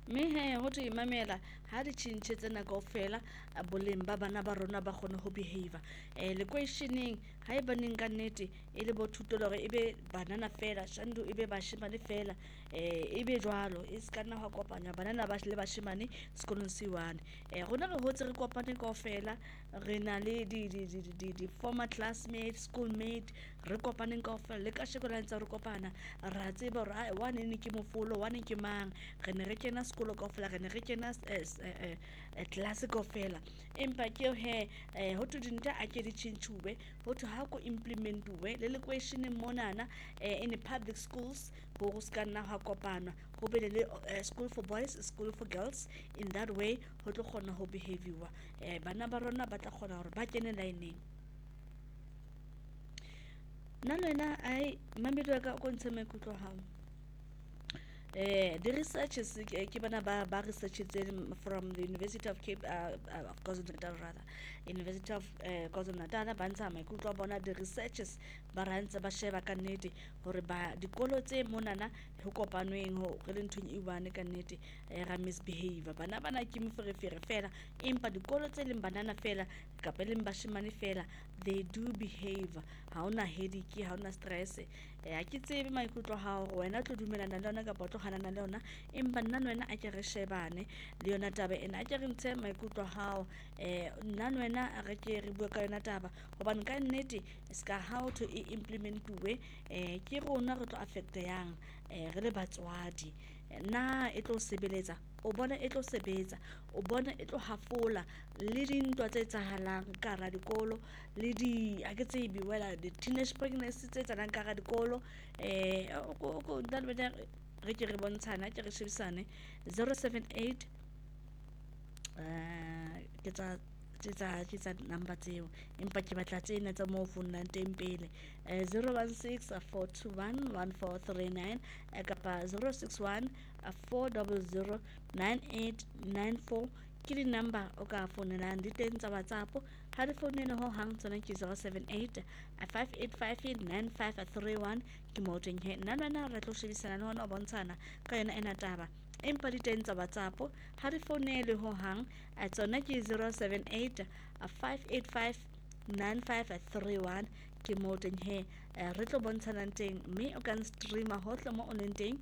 mme he go thwe mamela ha di tšhintšhe tsena kaofela boleng ba bana ba rona ba kgone go behavior lekweisheneng ga e baneng ka nnete e le bothuto le gore e be banana fela shandu e be bashimane fela e be jwalo e se ka nna go kopanya banana le bashimane sekolong se one gona re hotse re kopane kaofela re na le di-former classmates schoolmate re kopaneng kaofela le ka sheko la ntse re kopana ra tseba gore one ne ke mofolo one ke mang re ne re kena sekolo kaofela re ne re kena class kaofela empa ke he ho tu dinta a ke di tšhintšhuwe ho tu ha ko implementuwe le lekweisheneng monana in the public schools go ska nna ha kopana go be le school for boys school for girls in that way ho tlo kgona ho behavior bana ba rona ba tla kgona hore ba kene line nna lena ai mamelo ka go ntse maikutlo hao the researchers ke bana ba research from the University of Cape of KwaZulu-Natal rather University of KwaZulu-Natal ba ntsha maikutlo bona the researchers ba rantse ba sheba ka nnete hore ba dikolo tse monana ho kopanweng ho re le nthong e bane ka nnete ra misbehave bana ke moferefere fela empa dikolo tse leng banana fela kapa leng bashimane fela they do behave ha ona headache ha ona stress ha ke tsebe maikutlo ha hore wena tlo dumelana le yona kapa tlo hanana le yona empa nna wena a ke re shebane le yona taba ena a ke re ntshe maikutlo hao nna wena a re ke re bua ka yona taba hobane ka nnete ska how to implementuwe ke rona re tlo affect yang re le batswadi na e tlo sebeletsa o bona e tlo sebetsa o bona e tlo hafola le dintwa tse tsahalang ka ra dikolo le di a ke tsebe wela the teenage pregnancy tse tsanang ka ra dikolo go dalbeda re ke re bontshana ke re shebisane 078 ke tsa number tseo empa ke batla tsena tsa mo founang teng pele 016 421 1439 kapa 061 400 9894 ke di number o ka founelang di teng tsa WhatsApp ha di founele ho hang tsona ke 078 585 9531 ke mo teng he nna re tlo shebisana le hona o bontshana ka yona ena taba empa di teng tsa WhatsApp ha di founele ho hang tsona ke 078 585 9531 ke mo teng he re tlo bontshana teng mme o kan streama hohle mo o leng teng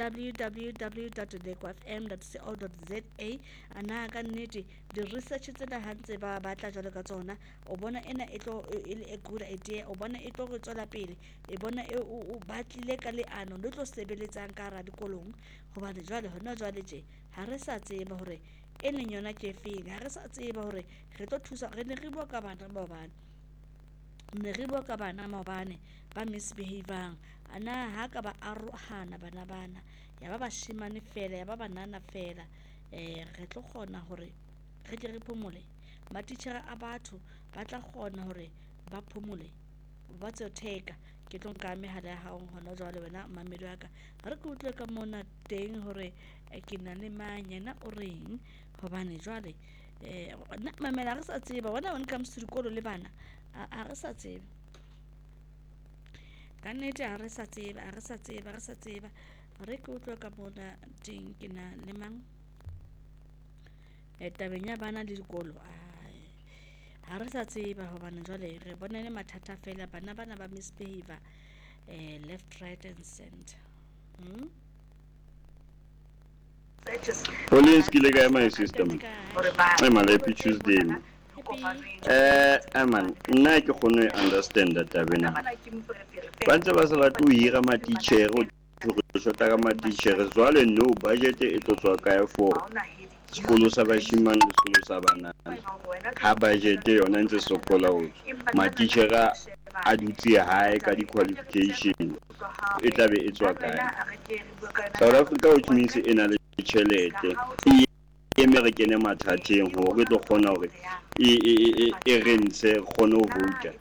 www.lekofm.co.za ana ka nnete di research tse da hantse ba batla jalo ka tsona o bona ena e tlo e le a good idea o bona e tlo go tswela pele e bona e o batlile ka leano le tlo sebeletsang ka ra dikolong hobane jwale hona jwale je ha re sa tseba hore e leng yona ke feng ha re sa tseba hore re tlo thusa re ne re bua ka bana ba bana ne re bua ka bana maobane ba misbehavang ana ha ka ba arohana bana ya ba bashimane fela ya ba banana fela re tlo kgona hore re ke re phomole matitjhere a batho ba tla kgona hore ba phomole ba tse theka ke tlo nka mehala ya hao hona jwale wena mamelo ya ka re ke utlwe ka mona teng hore ke na le manyana o reng hobane jwale nna mamela re sa tseba wena when comes to dikolo le bana a re sa tseba ka nnete a re sa tseba re ke utlwe ka mona teng ke na le mang tabeng ya bana le dikolo ha re sa tseba hobane jwale re bona le mathata fela bana ba misbehave left right and center Police kile ka my system I'm a happy Tuesday man nna ke kgone understand that abena bantse ba sala tu hira ma teacher go shota ka ma teacher zwale no budget e tlo tswa ka for sekolo sa bashimane le sekolo sa banana ha budget yona ntse sokola ho ma teacher a dutse hae ka di qualification e tlabe e tswa kae South Africa which means ena le tšhelete e mere kene mathateng hore tlo kgona hore e rentshe kgone ho vouta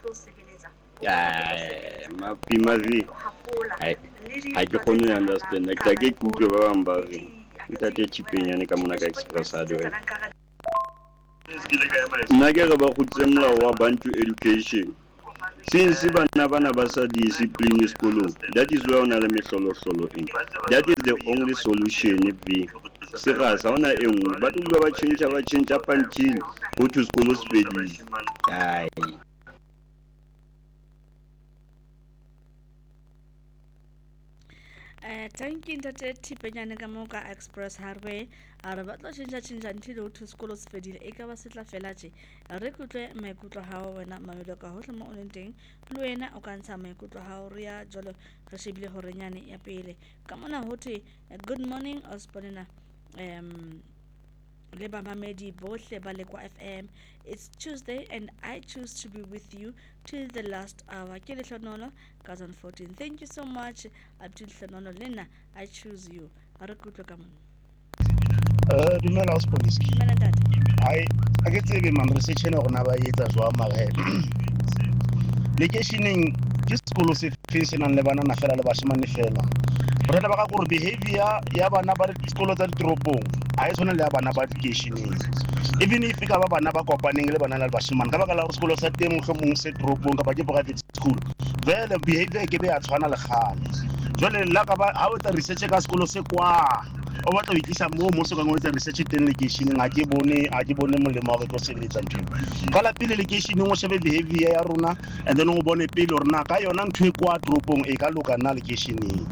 mapimavi ha ke kgone ho understand ka ke kutlwe ba bang ba re ntate chipenyane ka mona ka express a doe nna ke re ba khutse molao wa bantu education since bana ba sa discipline sekolong that is why ona le mehlolo in that is the only solution be serious ha ona e nngwe ba tlo dula ba tjhentjha up until ho thwe sekolo se fedile. Thank you ntate Thipenyane ka moo ka Express Hardware a re ba tlo tjhentjha until ho thwe sekolo se fedile e ka ba se tla fela tje re kutlwe maikutlo ha wena mamello ka hohle mo o leng teng le wena o ka ntsha maikutlo ha o re ya jwalo re shebile hore nyane ya pele ka mona ho thwe good morning Ospolina le bamamedi bohle ba Lekwa FM. It's Tuesday and I choose to be with you till the last hour. Ke Lehlonono cousin 14. Thank you so much Abdul Lehlonono lena I choose you. A re kutlwe ka mona. Dumela Ospoliski. Dumela ntate. Ai a ke tsebe mam research ena rona ba etsa jwa mare lekeisheneng ke sekolo se fe se nang le bana na fela le bashemane fela. Bothata ba ka gore behavior ya bana ba sekolo tsa ditoropong ha e tshwane le ya bana ba lekeisheneng. Even if ka ba bana ba kopaneng le bana le bashemane ka baka la gore sekolo sa teng mohlomong se toropong kapa ke private school vele behavior ke be ya tshwana le gale. Jwale la ka ba ha o tsa research ka sekolo se kwa o batla ho itlisa mo se ka ngwetsa research teng lekeisheneng ha ke bone molemo wa go sebeletsa ntho ka la pele lekeisheneng o shebe behavior ya rona and then o bone pele hore na ka yona ntho e kwa toropong e ka loka na lekeisheneng.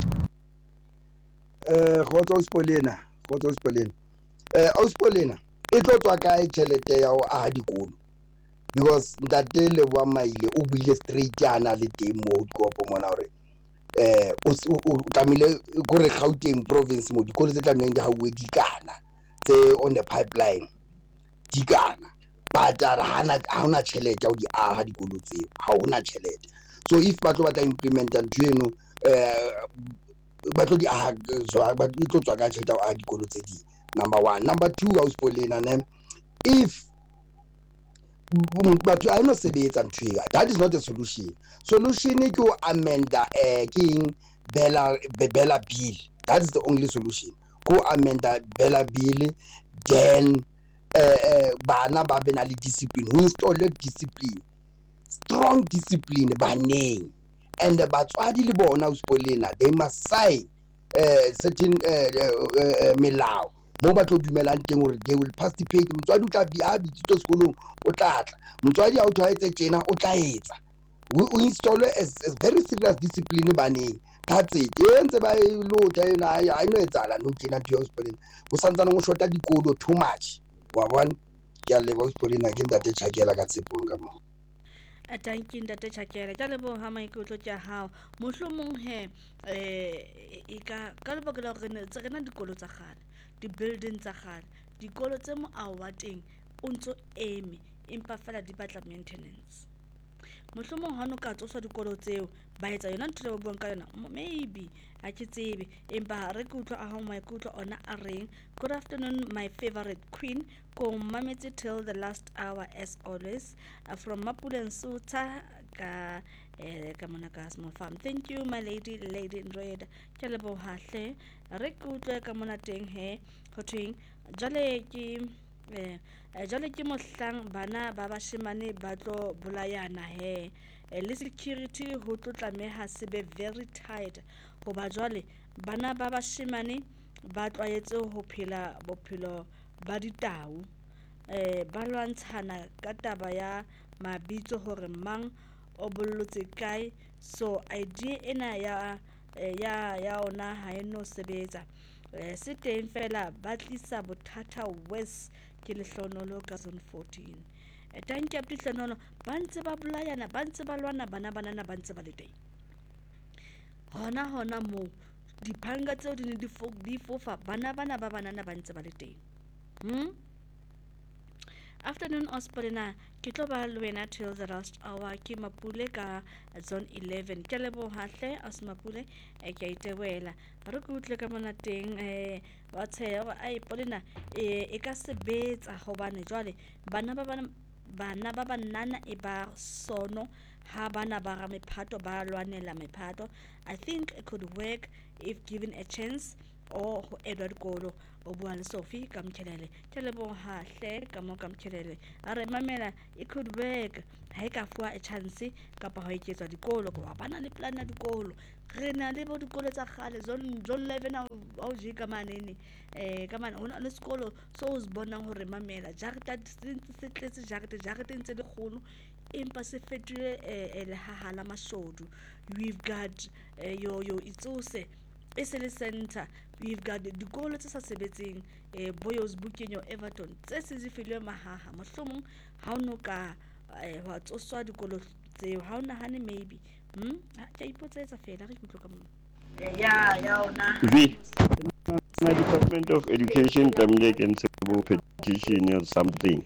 Khotso Ospolina Ospolina e tlo tswa kae tjhelete ya ho aha dikolo because ntate Leboa Maile o buile straight yana le teng mo dikopo mona hore o tlamile gore Gauteng province mo dikolo tse tlamileng di hauwe dikana tse on the pipeline dikana but ha hona tjhelete ya ho di aha dikolo tseo ha hona tjhelete so if ba tlo batla implementa ntho eno ba tlo di aha ba tlo tswa ka tjhelete ya ho aha dikolo tse ding. Number 1. Number 2, Ospolina if but I no sebetsa ntho that is not a solution ke ho amenda king Bella bill. That is the only solution go amenda Bella bill then bana ba be na le discipline who install discipline strong discipline baneng and batswadi le bona Ospolina they must sign certain melao mo ba tlo dumelang teng hore they will participate. Motswadi o tla bia bitsitso sekolong o tla tla motswadi ha o tshwaetse tjena o tla etsa o install as very serious discipline baneng that's it entse ba lo tla ena ha ino etsala no tjena ntho ya Ospolina go santsana go shota dikolo too much wa bona ke a leba Ospolina ke ntate Tjhakela ka Tshepong ka mo. Thank you ntate Tjhakela ka lebo ha maikutlo tja hao mohlomong he e ka lebaka la gore ne tsena dikolo tsa gale di building tsa gale dikolo tse mo awateng o ntso eme empa fela di batla maintenance mohlomong ha no ka tsosa dikolo tseo ba etsa yona ntho le buang ka yona maybe a ke tsebe empa re kutlwa a ha maikutlo ona a reng. Good afternoon my favorite queen ko mametse till the last hour as always from Mapule Nsutha ka mona ka small farm. Thank you my lady in red ke lebo hahle re kutlwe ka mona teng he ho thweng jale ke mohlang bana ba bashemane ba tlo bolayana he le security ho tlo tlameha se be very tight hoba jwale bana ba bashemane ba tlwaetse ho phela bophelo ba ditau ba lwantshana ka taba ya mabitso hore mang o bollotse kae so idea ena ya ona ha eno sebetsa se teng fela ba tlisa bothata west ke Lehlonono ka zone 14 tanki Abdi Lehlonono ba ntse ba bolayana ba ntse ba lwana bana banana ba ntse ba le teng hona mo diphanga tseo di ne di fofa bana ba banana ba ntse ba le teng. Afternoon Ospolina ke tlo ba le wena till the last hour ke Mapule ka zone 11 ke lebo hahle Osmapule ke itewela re go utle ka mona teng wa tshela ai Polina e ka sebetsa hobane jwale bana ba banana e ba sono ha bana ba ga mephato ba lwanela mephato. I think it could work if given a chance o ho edwa dikolo o bua le Sophie ka Mkhelele ke leboha hle ka mo ka Mkhelele a re mamela it could work ha e ka fuwa a chance kapa ho eketswa dikolo ba bana le plan ya dikolo re na le bo dikolo tsa kgale zone 11 ha o jika manene ka mana hona le sekolo so o bonang hore mamela jarata se tletse jarata ntse le kgolo empa se fetile le hahala mashodu we've got yo itsose esele center we've got dikolo tse sa sebetseng boyos bukenyo Everton tse se zifilwe mahaha mohlomong ha o no ka wa tsoswa dikolo tseo ha o nahane maybe ke ipotsetsa fela re kutlo ka mo ya ona My Department of Education tlamehile ke ntshe bo petition or something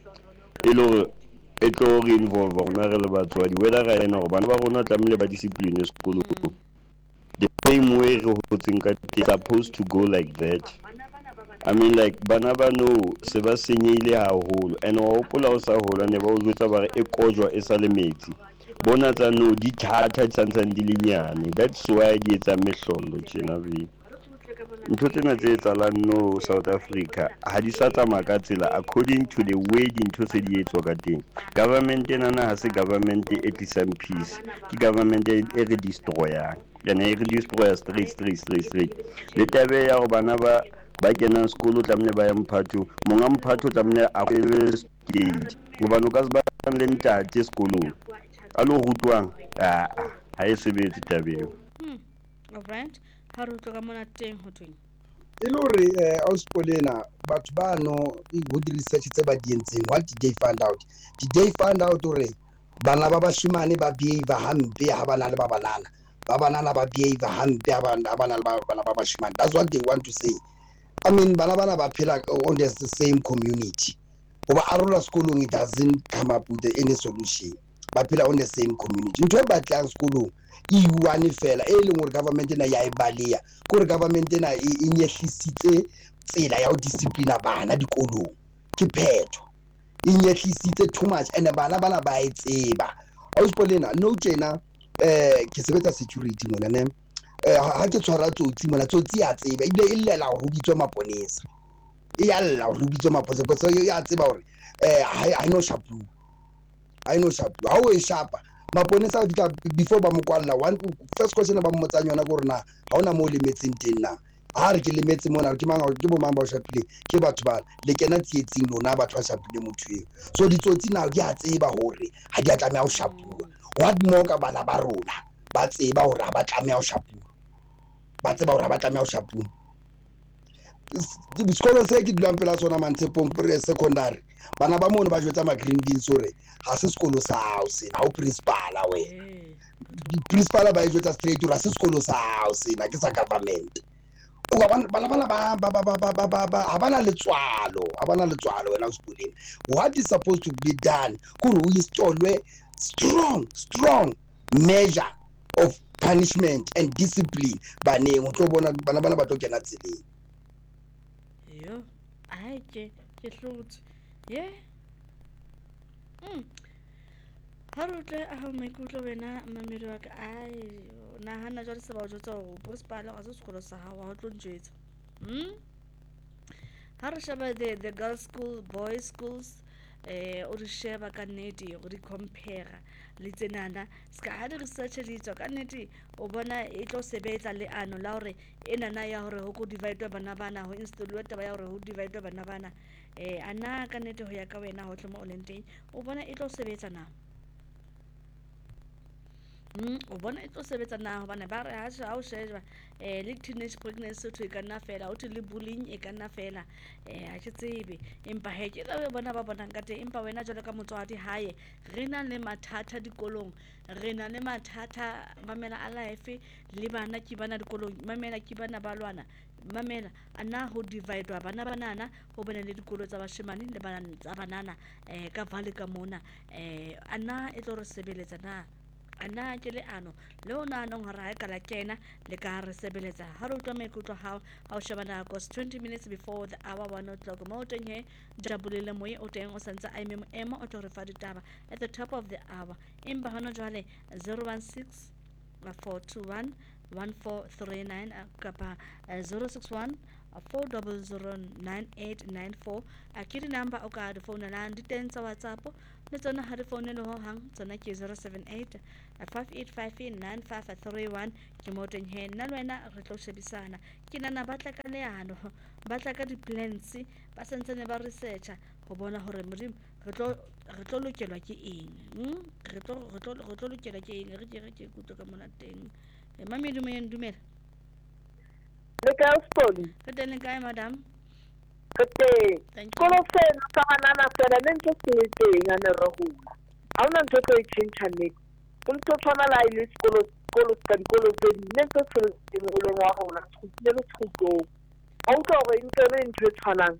e tlo re involve rona re le batswadi whether ga ena gore bana ba rona tlamehile ba discipline sekolong the same way re hotseng ka supposed to go like that. I mean like bana ba no se ba senyehile haholo and wa hopola o sa hola ne ba o jwetsa ba re e kojwa e sa le metsi bona tsa no di thata di santsane di le nyane that's why di etsa mehlolo tjena be ntho tsena tse etsalang no South Africa ha di sa tsamaya ka tsela according to the way dintho se di etswa ka teng government enana ha se government e tlisang peace ke government e re destroyang and e re destroya straight le tabe ya go bana ba kenang sekolo tlamehile ba ya Mphato monga Mphato tlamehile a kwele stage gobane o ka se ba le ntate sekolong a lo rutwang ha e sebetse tabeng alright ha re tlo ka mona teng ho tweng e le hore auspolena batho ba no go di research tse ba di entseng what did they find out hore bana ba bashimane ba behave hampe ha bana le ba banana ba behave hampe ha bana le bana ba bashimane that's what they want to say. I mean bana ba phela on the same community oba arola sekolong it doesn't come up with any solution ba phela on the same community ntho e batlang sekolong e one fela e leng hore government ena ya e balea gore government ena e nyehlisitse tsela ya ho discipline bana dikolong ke phetho e nyehlisitse too much and bana ba e tseba auspolena no tjena ke sebetsa security mona ne ha ke tshwara tsotsi mona tsotsi ya tseba ile illela ho bitswa maponesa e ya lla ho bitswa maponesa because ya tseba hore I know shapu ha o e shapa maponesa a before ba mo kwalla one first question ba mmotsa yona go rena ha ona mo lemetseng teng na ha re ke lemetse mona ke manga ke bo mang ba shapile ke batho ba le kena tsietsing lona batho ba shapile motho eo so ditsotsi na di a tseba hore ha di a tlameha ho shapua what more ka bana ba rona ba tseba hore ha ba tlameha ho shapua ba tseba hore ha ba tlameha ho shapua sekolo se ke dulang pela sona Mantshepong secondary bana ba mono ba jwetsa ma green beans hore ha se sekolo sa hao sena o principal we principal ba jwetsa straight hore ha se sekolo sa hao sena ke sa government bana ha bana letswalo wena sekoleng what is supposed to be done kuri o installwe strong measure of punishment and discipline baneng o tlo bona bana ba tlo kena tseleng yo ai ke hlotse ha re tle a ha maikutlo wena mamedi wa ka ai nahana jwale se ba o jwetsa hore principal ga se sekolo sa hao ha o tlo ntjwetsa ha re sheba the girls school boys schools o re sheba ka nnete go di compare le tsenana ska ha di research le tswa ka nnete o bona e tlo sebetsa le ano la hore enana ya hore ho go divide bana ho installwe taba ya hore ho divide bana ana ka nnete ho ya ka wena ho tle mo olenteng o bona e tlo sebetsa na o bona e tlo sebetsa na hobane ba re ha o sheba le teenage pregnancy to e ka nna fela o tle le bullying e ka nna fela ha ke tsebe empa he ke tla bona ba bonang ka teng empa wena jwalo ka motswadi hae re na le mathata dikolong re na le mathata mamela a life le bana ke bana dikolong mamela ke bana ba lwana mamela ana ho divide wa bana banana ho bana le dikolo tsa bashemane le bana tsa banana ka vale ka mona ana e tlo re sebeletsa na ana ke le ano le ona no hara ha kala kena le ka re sebeletsa ha re utlwa maikutlo ha o shebana go 20 minutes before the hour 1 o'clock mo teng he jabulele moye o teng o santsa a emo o tlo re fa ditaba at the top of the hour emba hona jwale 016 421 1439 kapa 061 4009894 a ke di-number o ka di founelang di teng tsa WhatsApp le tsona ha di founele ho hang tsona ke 078 58589531 ke mo teng he nna le wena re tlo shebisana ke nana ba tla ka leano ba tla ka di-plans ba sentse ne ba researcha go bona hore modimo re tlo lokelwa ke eng re tlo lokelwa ke eng re ke kutlo ka mona teng mami dumela le ka sekolo re teng le kae madam ke Thank you. sekolo sena sa banana fela le ntho se le teng a ne re hula ha ona ntho tse tjhentjha nnete o ntho tshwana la ile sekolo ka dikolo tse ding le ntho se le teng moleng wa rona se khutlile le sekhutlong ha o tlo re ntho le ntho e tshwanang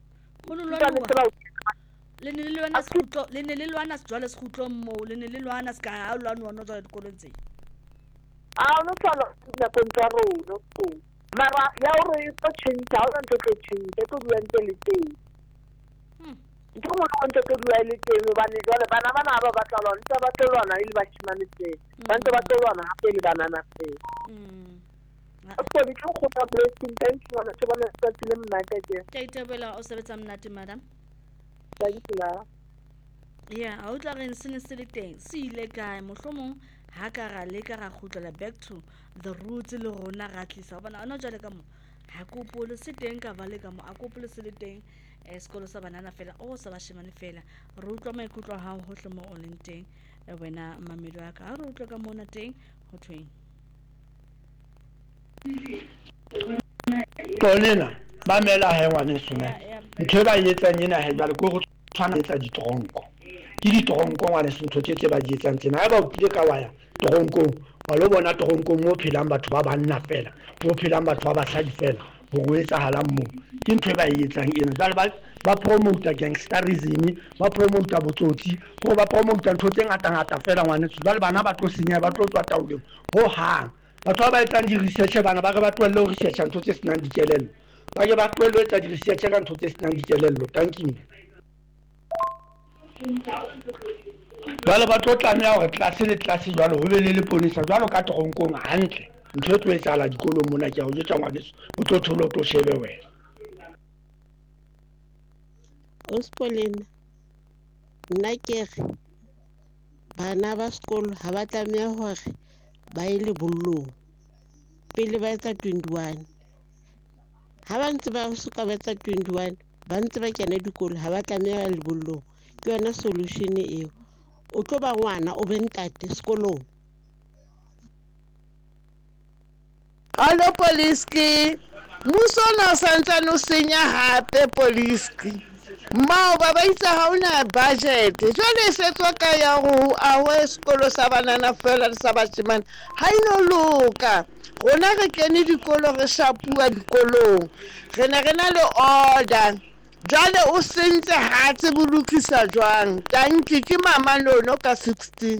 le ne le lwana jwale sekhutlong moo le ne le lwana se ka ha o lwana ona jwale dikolong tse a ona tshwana nakong tsa rona mara ya hore e tlo tjhentjha ha ona ntho tlo tjhentjha e tlo dula ntse le teng ntho ngwe le ntho tlo dula le teng hobane jwale bana ba batla lwana ntse ba tlo lwana e le bashimane fela ba ntse ba tlo lwana hape le banana fela Okoli ke kgona blessing thank you ona tsebana tsa tsile mnate ke ke itebela o sebetsa mnate madam thank you yeah ha o tla re se ne se le teng se ile kae mohlomong ha ka ra le ka ra khutlela back to the roots le rona ra tlisa bona ona jwale ka mo ha kopolo se teng ka vale ka mo a kopolo se le teng sekolo sa banana fela o sa ba shemane fela re utlwa maikutlo ha ho hle mo o leng teng wena mamelo ya ka ha re utlwa ka mona teng ho tweng Polena ba mela ha ngwane sona ntho ba etsang ena ha jwale go tshwana etsa ditronko ke ditronko ngwane se ntho tse ba di etsang tsena ha ba utlile ka waya tronko wa lo bona tronko mo phelang batho ba banna fela mo phelang batho ba basadi fela ho go etsahalang mo ke ntho ba etsang ena jwale ba promote gangsterism ba promote botsotsi ba promote ntho tse ngata fela ngwane jwale bana ba tlo senya ba tlo tswa taolong ho hang batho ba etsang di-research bana ba re ba tlohelle ho researcha ntho tse senang dikelello ba ke ba tlohelle ho etsa di-research ka ntho tse senang dikelello thank you jwale ba tlo tlameha hore tlase le tlase jwale ho be le leponisa jwalo ka toronkong hantle ntho e tlo etsahala dikolong mona ke a ho jwetsa ngwaneso o tlo thole o tlo shebe wena Ospolina nna ke re bana ba sekolo ha ba tlameha hore ba ile bollong pele ba etsa 21 ha ba ntse ba suka ba etsa 21 ba ntse ba kena dikolo ha ba tlameha le bollong ke yona solution eo o tlo ba ngwana o be ntate sekolong Alo Poliski mmuso ona o santsane o senya hape Poliski mao ba itse ha ona budget jwale e setswa ka ya go awe sekolo sa banana fela le sa bashimane ha ino loka rona re kene dikolo re shapua dikolong re ne re na le order jwale o sentse hatse bolokisa jwang tanki ke mama nono ka 16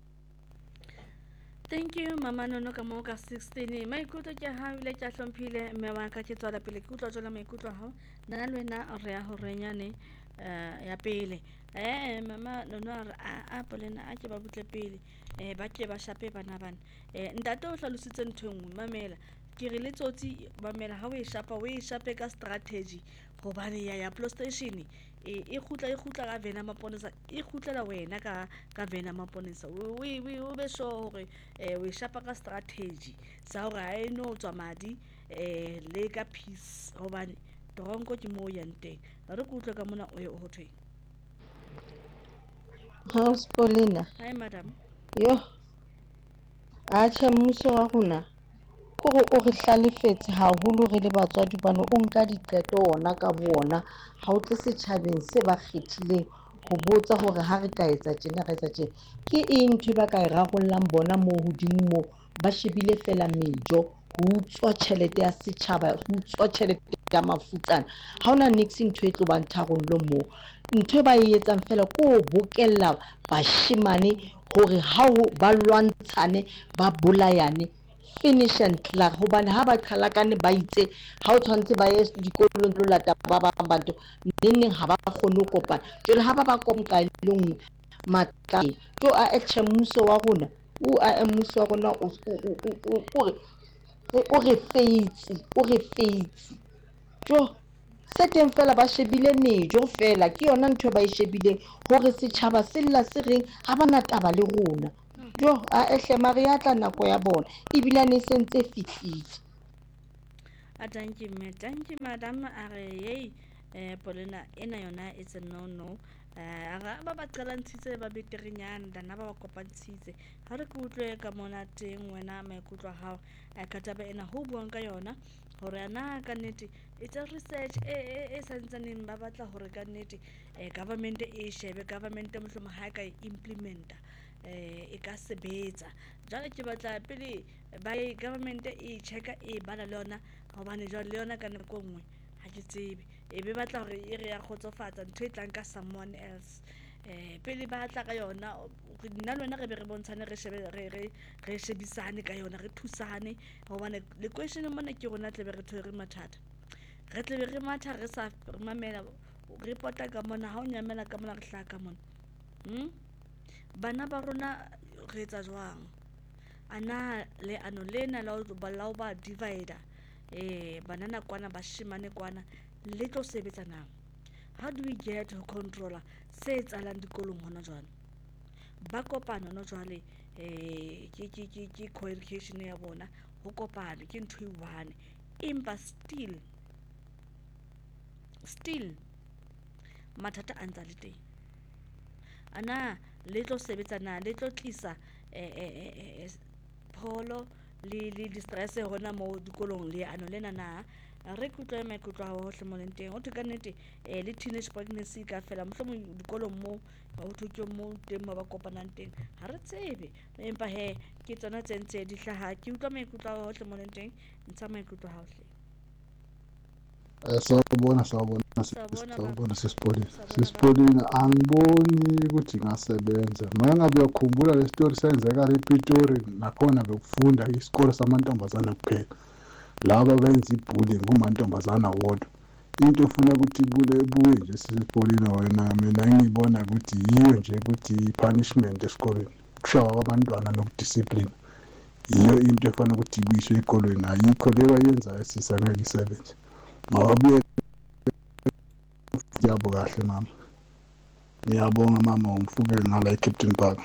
Thank you mama nono ka mo ka 16 maikutlo ke ha ile ke hlomphile mme wa ka ke tswala pele ke utlwa jwala maikutlo ha nna le wena re ya ho renyane ya pele mama nono a Polena a ke ba butle pele ba ke ba shape bana ntate o hlalositse ntho engwe mamela ke re le tsotsi mamela ha o e shape ka strategy gobane ya PlayStation e khutla ka vena maponesa e khutlela wena ka vena maponesa o be sure hore o shapa ka strategy sa hore ha eno tswa madi le ka peace hobane toronko ke mo yang teng re go utlwa ka mona o ho thwe House Polina hi madam yo a tjhe mmuso wa rona o re hlalefetse haholo re le batswadi bana o nka diqeto ona ka bona ha o tle setjhabeng se ba kgethileng go botsa hore ha re ka etsa tjena re etsa tjena ke eng ntho ba ka e rarollang bona mo hodimo mo ba shebile fela mejo ho utswa tjhelete ya setjhaba ho utswa tjhelete ya mafutsana ha ona next ntho e tlo ba ntharollo mo ntho ba e etsang fela ko bokella bashimane hore ha ba lwantshane ba bolayane finish and clear hobane ha ba qhalakane ba itse ha o tshwantse ba ye dikolong tlo lata ba bang batho neng ha ba kgone ho kopana jwale ha ba komka le nngwe matla to a mmuso wa rona mmuso wa rona o re feitsi jo se teng fela ba shebile mejo fela ke yona ntho ba e shebileng hore setjhaba se lla se reng ha bana taba le rona jo a ehle mare ya tla nako ya bona ebilane se ntse fihlile. Thank you madam. Paulina ena yona it's a no. Ba ba qalantshitse ba beterenyana dana ba kopantshitse ha re ke utlwe ka mona teng wena maikutlo a hao ka taba ena ho buang ka yona hore ana ka nnete it's a research e santsaneng ba batla hore ka nnete government e shebe government mohlomong ha ka implementa e ka sebetsa jwale ke batla pele ba government e checka e bala le yona hobane jwale le yona ka nako nngwe ha ke tsebe e be batla hore e re ya khotsofatsa ntho e tlang ka someone else pele ba tla ka yona nna lona re be re bontshane re shebisane ka yona re thusane hobane le question mona ke rona tle be re tshwere mathata re tle be re matha re sa mamela re pota ka mona ha o nyamela ka mona re hla ka mona bana ba rona re etsa jwang ana le ano lena la ba divider banana kwana bashimane kwana le tlo sebetsa na how do we get to controller se etsalang dikolong hona jwale ba kopana no jwale ke co-education ya bona ho kopana ke ntho e one empa still mathata a ntse le teng ana le tlo sebetsa na le tlo tlisa pholo le distress hona mo dikolong le ano lena na re kutlwa maikutlo a hohle mo lenteng o theka nnete le teenage pregnancy ka fela mohlomong dikolong mo ba ho thotse mo teng ba kopanang teng ha re tsebe empa ke tsona tse ntse di hlaha ke utlwa maikutlo a hohle mo lenteng ntsha maikutlo a hohle sawubona sisipolina angiboni ukuthi ngasebenza mangabe uyakhumbula le story senzeka le Pitori nakhona bekufunda isikole samantombazana kuphela laba benza ibullying kumantombazana wodwa into ufuna ukuthi ibuye nje sisipolina wena mina ngibona ukuthi yiyo nje ukuthi punishment esikoleni kushawa kwabantwana nokudiscipline yiyo into efana ukuthi ibuyiswe ezikolweni ayikho leyo yenza sisa ngeke isebenze mawabuye yabo kahle mama ngiyabonga mama umfukele ngala eCaptain Park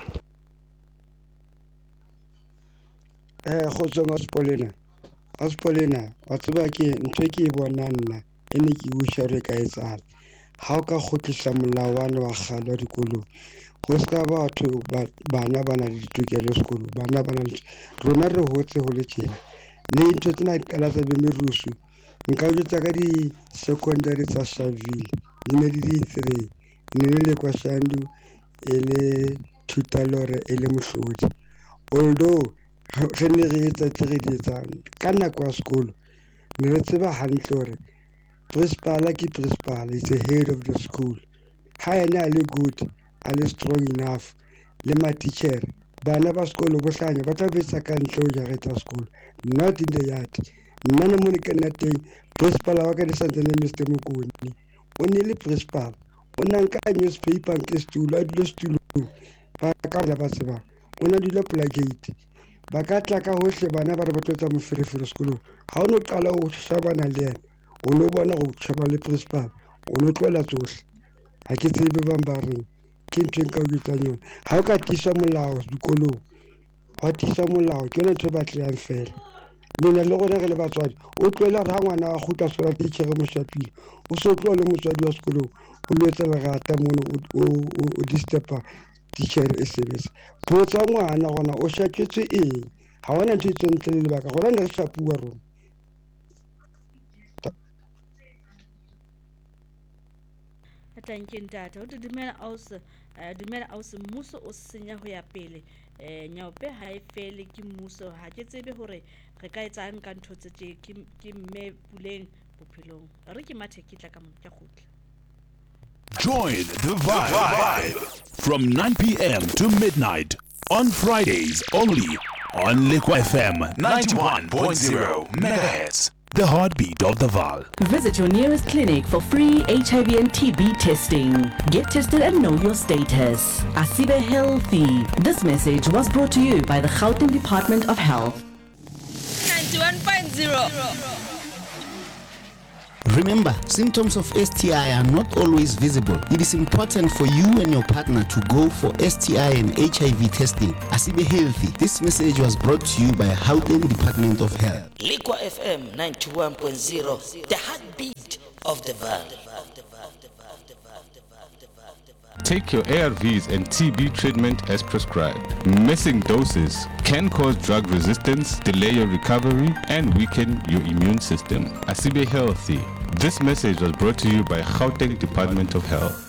kgotso Aspolina wa tseba ke ntho ke e bonang nna ene ke o share ka etsahala ha o ka kgotlisa molawana wa kgale wa dikolong ho ska batho bana bana le ditokelo sekolong bana bana le rona re hotse ho le tjena le ntho tsena kala tsa bemerusu nka o jwetsa ka di-secondary tsa Shaville di ne di 3 ne le kwa Shandu e le Thutalore e le Mohlodi although re ne re etsa tse re di etsang ka nako ya sekolo ne re tseba hantle hore principal is the head of the school ha ena a le good a le strong enough le ma-teacher bana ba sekolo bohlanya ba tla betsa ka ntle ho jareta sekolo not in the yard nna ne mo ne ke nna teng principal wa ka le santsane Mr Mokoni o ne le principal o na nka newspaper nke setulo a dilo setulong ba ka ba tseba o na dilo placate ba ka tla ka hohle bana ba re ba tlotsa moferefere sekolong ha o no qala ho shabana le yena o no bona go tshaba le principal o no tloela tsohle ha ke tsebe bang ba reng ke ntho nka o jwetsang yona ha o ka tisa molao dikolong wa tisa molao ke yona ntho e batleyang fela lena le gona re le batswadi o tloela re ha ngwana wa kgutla sola teachere mo shapile o so tloa le motswadi wa sekolong o lo etsa lerata mono o disturba teacher e sebetsa botsa ngwana gona o shaketswe eng ha hona ntho e tsontle le lebaka gona ne re shapua rona thank you ntata o dumela ausi mmuso o senya ho ya pele nyaope ha e fele ke mmuso ha ke tsebe hore re ka etsang ka ntho tse ke mme puleng bophelong re ke mathe ke tla ka mo ke khutla. Join the vibe from 9 p.m. to midnight on Fridays only on Liquid FM 91.0 MHz. The heartbeat of the Val. Visit your nearest clinic for free HIV and TB testing. Get tested and know your status. Asibe Healthy. This message was brought to you by the Gauteng Department of Health. 91.0 Remember, symptoms of STI are not always visible. It is important for you and your partner to go for STI and HIV testing. Asibe Healthy. This message was brought to you by Gauteng Department of Health. Liqua FM 91.0, the heartbeat of the valley. Take your ARVs and TB treatment as prescribed. Missing doses can cause drug resistance, delay your recovery, and weaken your immune system. Asibe Healthy. This message was brought to you by Gauteng Department of Health.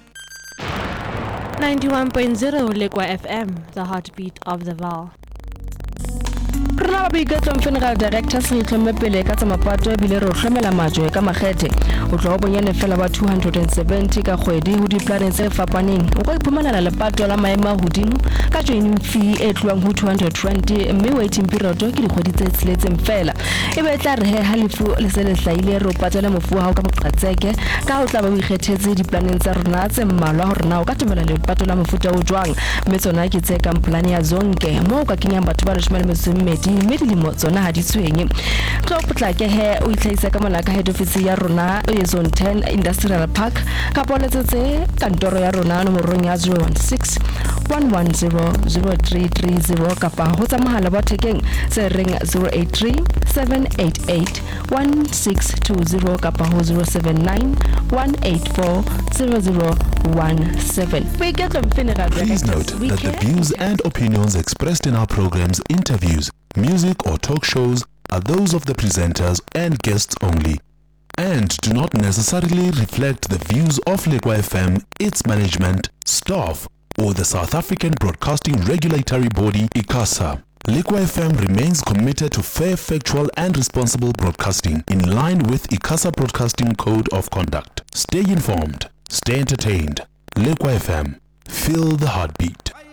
91.0 Liqua FM, the heartbeat of the Val. Rena boiketlo Funeral Directors re itlhomme pele ka tsa mapato ebile re hlomela majwe ka makgethe o tlo bonyane fela ba 270 ka kgwedi ho diplaneng tse fapaneng o ka iphumanela lepato la maema hodimo ka joining fee e tluang ho 220 mme waiting period ke dikgwedi tse tsiletseng fela ebe tla re ha lefu le se le hlaile re o patela mofu ha o ka moqatseke ka o tla ba o ikgethetse diplaneng tsa rona tse mmalwa hore na o ka tumela lepato la mofuta o jwang mme tsona ke tse ka plan ya zonke mo o ka kenyang batho ba re shmele mesumedi mme dilemo tsona ha di tshwenye tlo potlake he o itlhaisa ka mona ka head office ya rona e zone 10 industrial park ka poletsetse kantoro ya rona nomorong ya 016 1100330 kapa ho tsa mohala wa thekeng se ring 083 788 1620 kapa ho 079 184 0017. Please note that the views and opinions expressed in our programs, interviews, music or talk shows are those of the presenters and guests only and do not necessarily reflect the views of Liqua FM, its management, staff, or the South African Broadcasting Regulatory Body, ICASA. Liqua FM remains committed to fair, factual and responsible broadcasting in line with ICASA Broadcasting Code of Conduct. Stay informed, stay entertained. Liqua FM, feel the heartbeat.